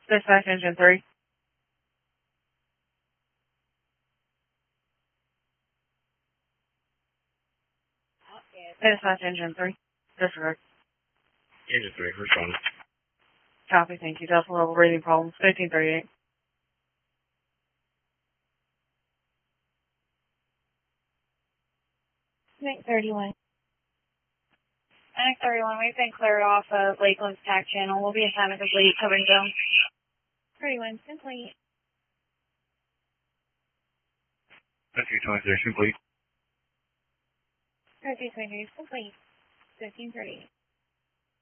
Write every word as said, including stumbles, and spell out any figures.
Dispatch engine three. Dispatch engine three. Disregard. Engine three, respond. Copy, thank you. Delta level reading problems. fifteen thirty-eight. Nick thirty-one. Nick thirty-one, we've been cleared off of Lakeland's tack channel. We'll be assigned a complete covering zone. thirty-one, complete. Rescue twenty-three, complete. Rescue twenty-three, complete. fifteen thirty-eight.